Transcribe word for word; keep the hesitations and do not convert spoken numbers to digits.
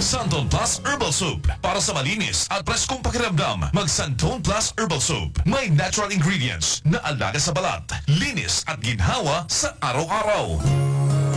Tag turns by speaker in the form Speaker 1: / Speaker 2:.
Speaker 1: Santon Plus Herbal Soup. Para sa malinis at preskong pakiramdam, mag Santon Plus Herbal Soup. May natural ingredients na alaga sa balat, linis at ginhawa sa araw-araw.